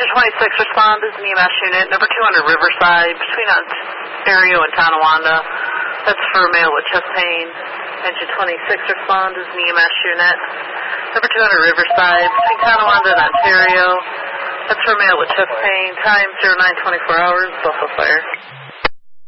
Engine 26, respond as an EMS unit, number 200 Riverside, between Ontario and Tonawanda. That's for a male with chest pain. Engine 26, respond as an EMS unit, number 200 Riverside, between Tonawanda and Ontario. That's for a male with chest pain. Time 0924 hours, Buffalo Fire.